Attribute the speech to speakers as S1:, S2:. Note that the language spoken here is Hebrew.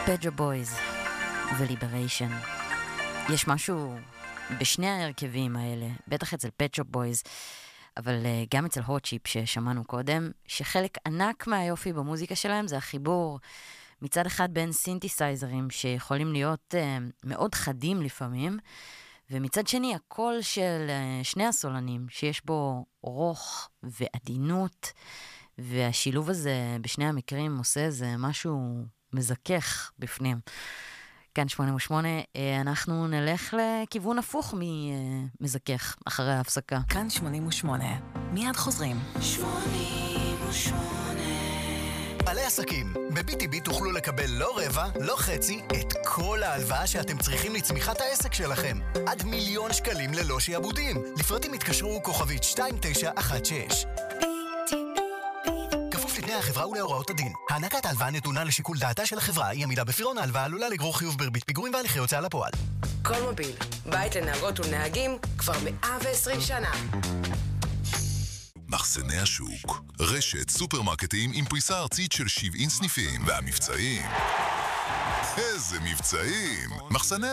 S1: פג'ו בויז וליבריישן. יש משהו בשני ההרכבים האלה, בטח אצל פג'ו בויז, אבל גם אצל הוט צ'יפ ששמענו קודם, שחלק ענק מהיופי במוזיקה שלהם זה החיבור מצד אחד בין סינתסייזרים שיכולים להיות מאוד חדים לפעמים, ומצד שני הקול של שני הסולנים שיש בו רוח ועדינות, והשילוב הזה בשני המקרים עושה איזה משהו מזכך בפנים. כאן 88, אנחנו נלך לכיוון הפוך ממזכך אחרי ההפסקה.
S2: כאן 88, מיד חוזרים.
S3: 88 בעלי עסקים, ב-BTB תוכלו לקבל לא רבע, לא חצי, את כל ההלוואה שאתם צריכים לצמיחת העסק שלכם. עד 1,000,000 שקלים ללא שיעבודים. לפרטים התקשרו כוכבית 2916. כפוף לתנאי החברה ולהוראות הדין. הענקת ההלוואה נתונה לשיקול דעתה של החברה, היא עמידה בפירעון ההלוואה עלולה לגרור חיוב בריבית פיגורים והליכי הוצאה לפועל.
S4: כל מוביל, בית לנהגות ונהגים כבר 120 שנה.
S5: מחסני השוק, רשת סופרמרקטים עם פריסה ארצית של 70 סניפים, והמבצעים, איזה מבצעים! מחסני